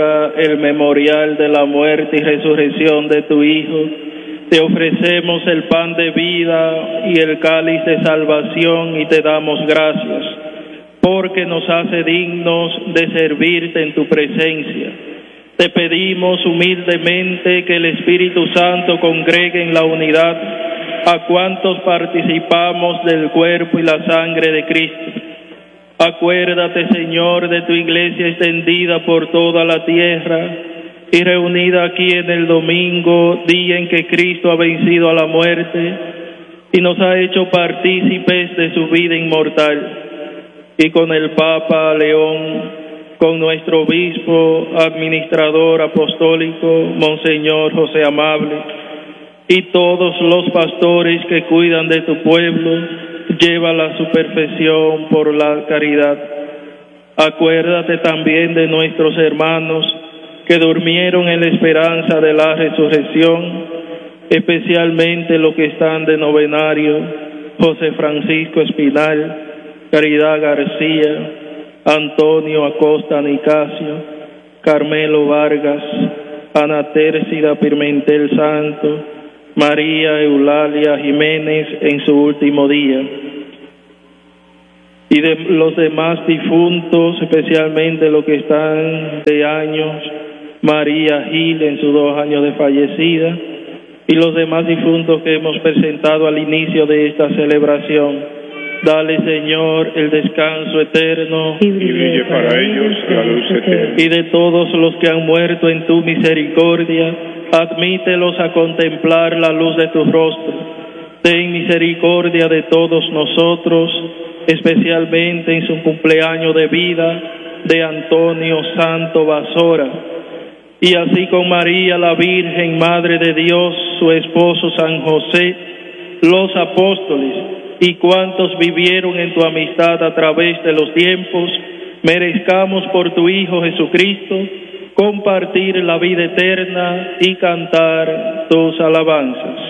el memorial de la muerte y resurrección de tu Hijo, te ofrecemos el pan de vida y el cáliz de salvación y te damos gracias, porque nos hace dignos de servirte en tu presencia. Te pedimos humildemente que el Espíritu Santo congregue en la unidad a cuantos participamos del cuerpo y la sangre de Cristo. Acuérdate, Señor, de tu iglesia extendida por toda la tierra y reunida aquí en el domingo, día en que Cristo ha vencido a la muerte y nos ha hecho partícipes de su vida inmortal. Y con el Papa León, con nuestro obispo, administrador apostólico, Monseñor José Amable, y todos los pastores que cuidan de tu pueblo, llévala a su perfección por la caridad. Acuérdate también de nuestros hermanos que durmieron en la esperanza de la resurrección, especialmente los que están de novenario: José Francisco Espinal, Caridad García, Antonio Acosta Nicasio, Carmelo Vargas, Ana Tércida Pimentel Santo, María Eulalia Jiménez en su último día, y de los demás difuntos, especialmente los que están de años: María Gil en sus 2 años de fallecida, y los demás difuntos que hemos presentado al inicio de esta celebración. Dale, Señor, el descanso eterno y brille para ellos la luz eterna. Y de todos los que han muerto en tu misericordia, admítelos a contemplar la luz de tu rostro. Ten misericordia de todos nosotros, especialmente en su cumpleaños de vida de Antonio Santo Basora, y así con María la Virgen, Madre de Dios, su esposo San José, los apóstoles y cuantos vivieron en tu amistad a través de los tiempos, merezcamos por tu Hijo Jesucristo compartir la vida eterna y cantar tus alabanzas.